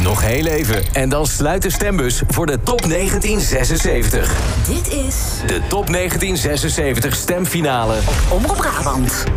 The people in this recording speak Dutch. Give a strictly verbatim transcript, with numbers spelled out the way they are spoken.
Nog heel even. En dan sluit de stembus voor de Top negentien zesenzeventig. Dit is de Top negentien zesenzeventig stemfinale Omroep Brabant.